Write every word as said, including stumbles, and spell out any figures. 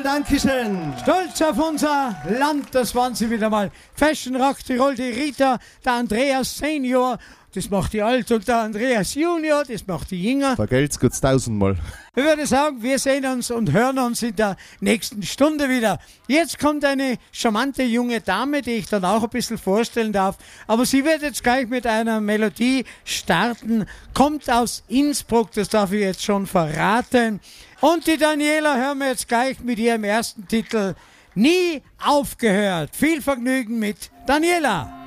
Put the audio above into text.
Dankeschön. Stolz auf unser Land, das waren sie wieder mal. Fashion Rock Tirol, die Rita, der Andreas Senior, das macht die Alt, und der Andreas Junior, das macht die Jünger. Vergelt's kurz tausendmal. Ich würde sagen, wir sehen uns und hören uns in der nächsten Stunde wieder. Jetzt kommt eine charmante junge Dame, die ich dann auch ein bisschen vorstellen darf. Aber sie wird jetzt gleich mit einer Melodie starten. Kommt aus Innsbruck, das darf ich jetzt schon verraten. Und die Daniela hören wir jetzt gleich mit ihrem ersten Titel Nie aufgehört. Viel Vergnügen mit Daniela.